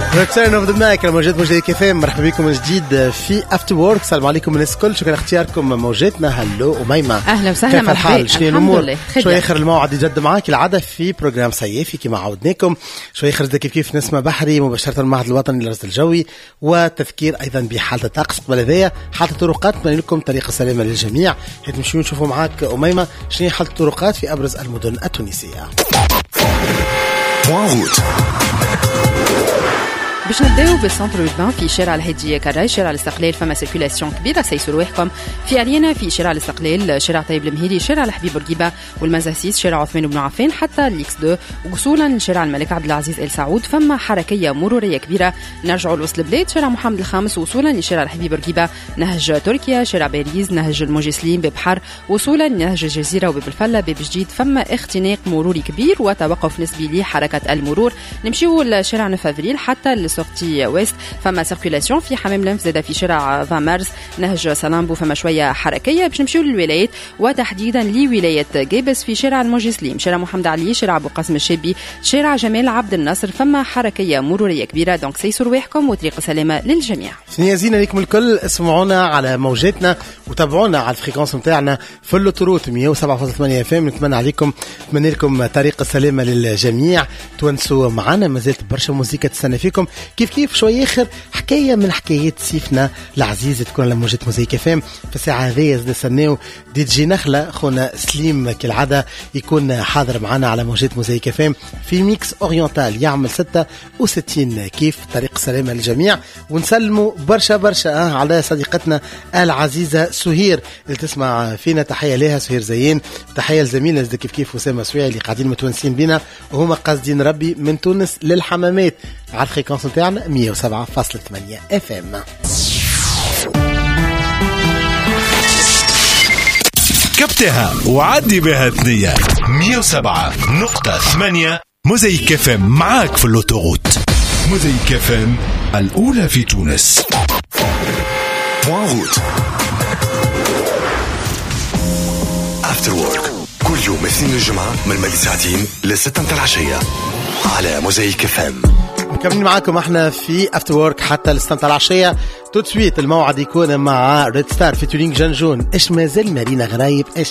ريتيرن اوف ذا مايك موجات موجات كيفين. مرحبا بكم من جديد في افتر وورك. السلام عليكم الناس الكل، شكرا اختياركم موجاتنا. هلو أميمة، اهلا وسهلا. كيف الحال؟ شنو الامور؟ شوي اخر الموعد يجد معاك العاده في بروجرام صيفي كما عودناكم. شوي اخر كيف نسمة بحري مباشره المعهد الوطني للرصد الجوي، وتذكير ايضا بحاله الطقس. قبل هذايا حاله الطرقات، نتمنى لكم طريقه سلامه للجميع. نمشيو نشوفوا معاك أميمة شنو حاله الطرقات في ابرز المدن التونسيه. باش نبداو بالسنتر اوربان في شارع الهدية كراي، شارع الاستقلال فما سيركولاسيون كبيره، سيسروا رواحكم. في اريانا في شارع الاستقلال، شارع طيب المهيري، شارع الحبيب بورقيبه والمزاسيس، شارع عثمان بن عفان حتى الاكس 2، وصولا لشارع الملك عبد العزيز ال سعود فما حركيه مروريه كبيره. نرجعوا لوسط البلاد، شارع محمد الخامس وصولا لشارع الحبيب بورقيبه، نهج تركيا، شارع باريس، نهج الموجسلين، باب حر، وصولا لنهج الجزيره وباب الفله، باب جديد فما اختناق مروري كبير وتوقف نسبي لحركه المرور. نمشيو لشارع 9 افريل حتى لسورتي ويست فما سيركولاسيون. في حمام لنف زاده في شارع 20 مارس، نهج سلامبو فما شويه حركيه. باش نمشيو للولايات وتحديدا لولايه جابس في شارع الموجسليم، شارع محمد علي، شارع ابو قاسم الشابي، شارع جمال عبد الناصر فما حركيه مروريه كبيره. دونك سيسوا رواحكم وطريق سلامه للجميع. سنيازينا لكم الكل، اسمعونا على موجاتنا وتابعونا على الفريكونس نتاعنا في اللوتروت 107.8 اف ام. نتمنى لكم طريق السلامه للجميع. تونسوا معنا، مازالت برشا موسيقى تستنى فيكم. كيف شوي اخر حكايه من حكايات سيفنا العزيز تكون على موجات موزيك اف ام. في الساعه هذه نستناو دي جي نخله خونا سليم كالعاده يكون حاضر معنا على موجات موزيك اف ام في ميكس اورينتال يعمل 66 كيف طريق سلامه للجميع. ونسلموا برشا على صديقتنا العزيزه سهير اللي تسمع فينا. تحيه لها سهير زين، تحيه لزميلنا كيف وسام سويعي اللي قاعدين متونسين بنا وهما قاصدين ربي من تونس للحمامات على الفريكونس نتاعنا 107.8 اف ام. كبتها وعدي بها ثنية 107.8 موزايك اف ام معاك في اللوتوغوت. موزايك اف ام الأولى في تونس. افتر وورك كل يوم اثنين الجمعة من مدى ساعتين ل6 متاع العشية على موزايك اف ام. مكملين معاكم احنا في افتر وورك حتى ل6 العشية. تو تسويت الموعد يكون مع ريد ستار فيتورينج جنجون. ايش مازال مارينا غرايب، ايش